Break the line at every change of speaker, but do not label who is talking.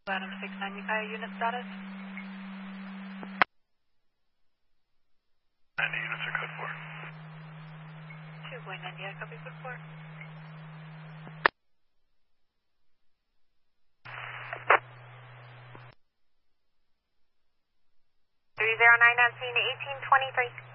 Bottom 695, unit status.
90 units are code 4.
2.90, I copy code 4.
309 on scene 1823.